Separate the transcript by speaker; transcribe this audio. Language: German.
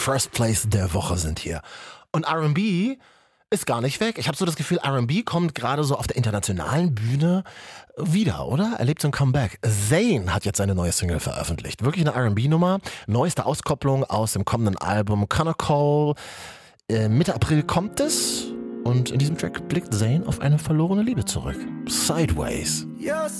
Speaker 1: First Place der Woche sind hier. Und R&B ist gar nicht weg. Ich habe so das Gefühl, R&B kommt gerade so auf der internationalen Bühne wieder, oder? Erlebt so ein Comeback. Zayn hat jetzt seine neue Single veröffentlicht. Wirklich eine R&B-Nummer. Neueste Auskopplung aus dem kommenden Album Connor Cole. Mitte April kommt es. Und in diesem Track blickt Zayn auf eine verlorene Liebe zurück. Sideways.
Speaker 2: You're